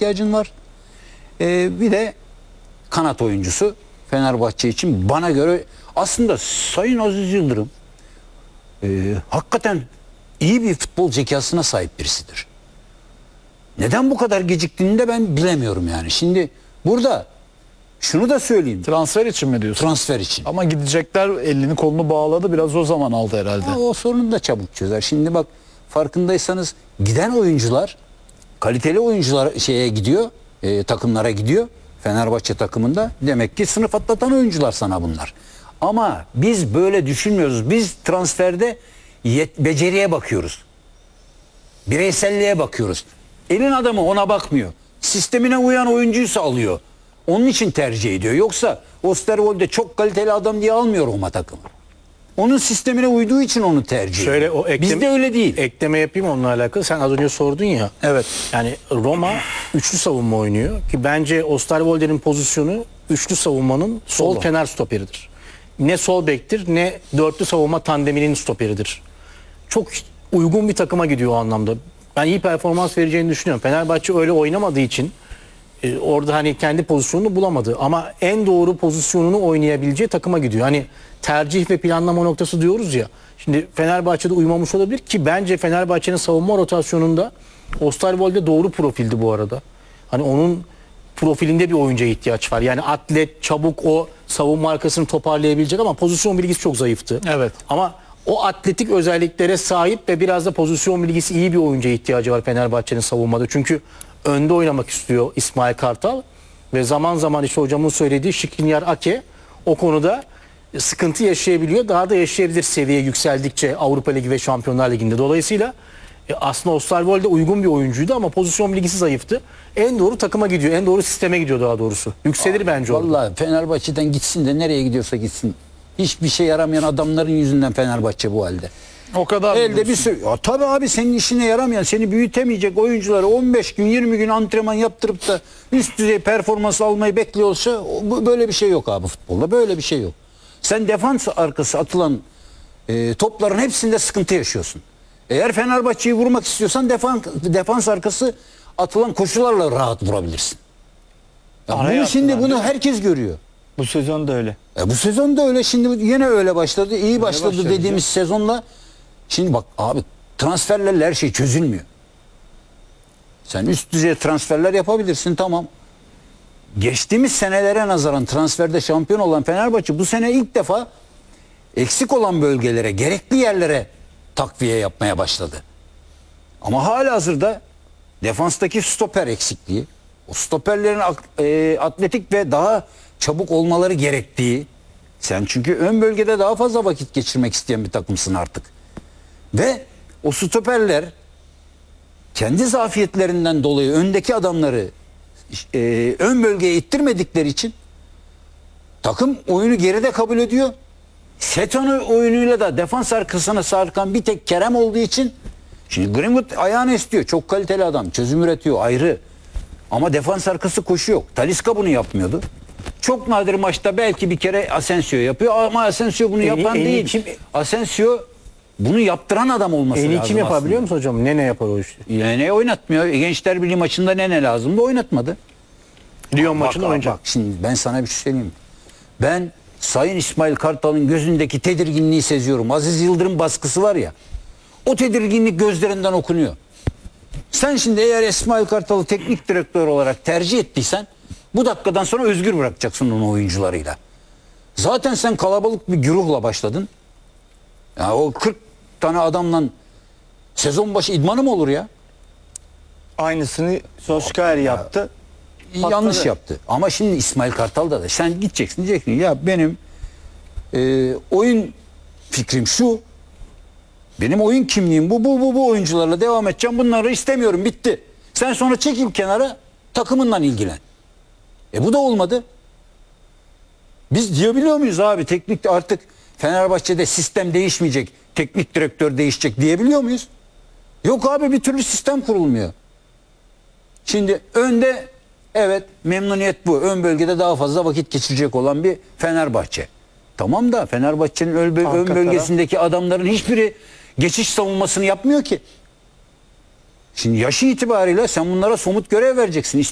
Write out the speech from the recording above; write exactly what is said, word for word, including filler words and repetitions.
ihtiyacın var. Ee, bir de kanat oyuncusu Fenerbahçe için bana göre aslında Sayın Aziz Yıldırım e, hakikaten iyi bir futbol zekasına sahip birisidir. Neden bu kadar geciktiğini de ben bilemiyorum yani. Şimdi burada şunu da söyleyeyim. Transfer için mi diyorsun? Transfer için. Ama gidecekler, elini kolunu bağladı, biraz o zaman aldı herhalde. Ama o sorunu da çabuk çözer. Şimdi bak farkındaysanız giden oyuncular kaliteli oyuncular şeye gidiyor, e, takımlara gidiyor. Fenerbahçe takımında demek ki sınıf atlatan oyuncular sana bunlar. Ama biz böyle düşünmüyoruz. Biz transferde yet, beceriye bakıyoruz. Bireyselliğe bakıyoruz. Elin adamı ona bakmıyor. Sistemine uyan oyuncuysa alıyor. Onun için tercih ediyor. Yoksa Osterwolde çok kaliteli adam diye almıyor Roma takımı. Onun sistemine uyduğu için onu tercih Şöyle ediyor. o ekleme, Bizde öyle değil. Ekleme yapayım onunla alakalı. Sen az önce sordun ya. Evet. Yani Roma üçlü savunma oynuyor ki bence Osterwolde'nin pozisyonu üçlü savunmanın sol Solo. kenar stoperidir. Ne sol bektir ne dörtlü savunma tandeminin stoperidir. Çok uygun bir takıma gidiyor o anlamda. Ben iyi performans vereceğini düşünüyorum. Fenerbahçe öyle oynamadığı için e, orada hani kendi pozisyonunu bulamadı. Ama en doğru pozisyonunu oynayabileceği takıma gidiyor. Hani tercih ve planlama noktası diyoruz ya. Şimdi Fenerbahçe'de uymamış olabilir ki bence Fenerbahçe'nin savunma rotasyonunda Osterwolde doğru profildi bu arada. Hani onun profilinde bir oyuncuya ihtiyaç var. Yani atlet, çabuk o savunma arkasını toparlayabilecek ama pozisyon bilgisi çok zayıftı. Evet. Ama o atletik özelliklere sahip ve biraz da pozisyon bilgisi iyi bir oyuncuya ihtiyacı var Fenerbahçe'nin savunmada. Çünkü önde oynamak istiyor İsmail Kartal ve zaman zaman işte hocamın söylediği Skriniar Ake o konuda sıkıntı yaşayabiliyor. Daha da yaşayabilir seviye yükseldikçe Avrupa Ligi ve Şampiyonlar Ligi'nde. Dolayısıyla e, aslında Osterwolde uygun bir oyuncuydu ama pozisyon bilgisi zayıftı. En doğru takıma gidiyor. En doğru sisteme gidiyor daha doğrusu. Yükselir Aa, bence orada. Vallahi Fenerbahçe'den gitsin de nereye gidiyorsa gitsin. Hiçbir şey yaramayan adamların yüzünden Fenerbahçe bu halde. O kadar Elde bir sürü. Ya tabii abi senin işine yaramayan, seni büyütemeyecek oyuncuları on beş gün yirmi gün antrenman yaptırıp da üst düzey performans almayı bekliyorsa o- böyle bir şey yok abi futbolda. Böyle bir şey yok. Sen defans arkası atılan e, topların hepsinde sıkıntı yaşıyorsun. Eğer Fenerbahçe'yi vurmak istiyorsan defans, defans arkası atılan koşularla rahat vurabilirsin. Ya Araya bunu şimdi attılar, bunu değil mi? herkes görüyor. Bu sezon da öyle. E bu sezon da öyle. Şimdi yine öyle başladı. İyi başladı başladı dediğimiz sezonla. Şimdi bak abi transferlerle her şey çözülmüyor. Sen üst düzey transferler yapabilirsin tamam. Geçtiğimiz senelere nazaran transferde şampiyon olan Fenerbahçe bu sene ilk defa eksik olan bölgelere, gerekli yerlere takviye yapmaya başladı. Ama halihazırda defanstaki stoper eksikliği, o stoperlerin ak- e, atletik ve daha çabuk olmaları gerektiği, sen çünkü ön bölgede daha fazla vakit geçirmek isteyen bir takımsın artık. Ve o stoperler kendi zafiyetlerinden dolayı öndeki adamları e, ön bölgeye ittirmedikleri için takım oyunu geride kabul ediyor. Set oyunuyla da defans arkasına sarkan bir tek Kerem olduğu için şimdi Greenwood ayağını istiyor. Çok kaliteli adam. Çözüm üretiyor ayrı. Ama defans arkası koşu yok. Talisca bunu yapmıyordu. Çok nadir maçta belki bir kere Asensio yapıyor ama Asensio bunu En iyi- yapan en iyi değil. kim- Asensio bunu yaptıran adam olması En iyi lazım kim yapar aslında. biliyor musun hocam? Ne ne yapar o işi? Yani oynatmıyor. Gençler Birliği maçında ne ne lazımdı oynatmadı. Lyon Bak, maçında bak, oynayacak. bak şimdi ben sana bir şey söyleyeyim. Ben Sayın İsmail Kartal'ın gözündeki tedirginliği seziyorum. Aziz Yıldırım baskısı var ya. O tedirginlik gözlerinden okunuyor. Sen şimdi eğer İsmail Kartal'ı teknik direktör olarak tercih ettiysen bu dakikadan sonra özgür bırakacaksın onu oyuncularıyla. Zaten sen kalabalık bir güruhla başladın. Ya o kırk tane adamla sezon başı idmanı mı olur ya? Aynısını Solskjaer yaptı. Patladı. Yanlış yaptı. Ama şimdi İsmail Kartal'da da sen gideceksin diyeceksin ya benim e, oyun fikrim şu. Benim oyun kimliğim bu bu bu bu oyuncularla devam edeceğim. Bunları istemiyorum bitti. Sen sonra çekil kenara takımınla ilgilen. E bu da olmadı. Biz diyebiliyor muyuz abi teknik artık Fenerbahçe'de sistem değişmeyecek. Teknik direktör değişecek diyebiliyor muyuz? Yok abi bir türlü sistem kurulmuyor. Şimdi önde evet memnuniyet bu. Ön bölgede daha fazla vakit geçirecek olan bir Fenerbahçe. Tamam da Fenerbahçe'nin ön, böl- Arka ön taraf. bölgesindeki adamların hiçbiri geçiş savunmasını yapmıyor ki. Şimdi yaşı itibariyle sen bunlara somut görev vereceksin.